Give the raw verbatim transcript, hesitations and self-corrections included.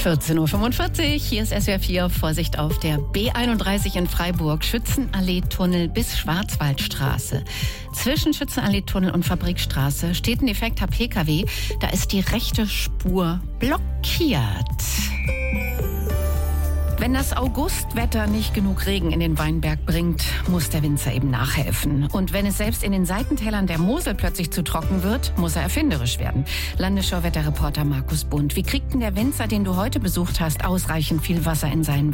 vierzehn Uhr fünfundvierzig, hier ist S W R vier. Vorsicht auf der B einunddreißig in Freiburg, Schützenallee-Tunnel bis Schwarzwaldstraße. Zwischen Schützenallee-Tunnel und Fabrikstraße steht ein defekter P K W. Da ist die rechte Spur blockiert. Wenn das Augustwetter nicht genug Regen in den Weinberg bringt, muss der Winzer eben nachhelfen. Und wenn es selbst in den Seitentälern der Mosel plötzlich zu trocken wird, muss er erfinderisch werden. Landesschauwetterreporter Markus Bund, wie kriegt denn der Winzer, den du heute besucht hast, ausreichend viel Wasser in seinen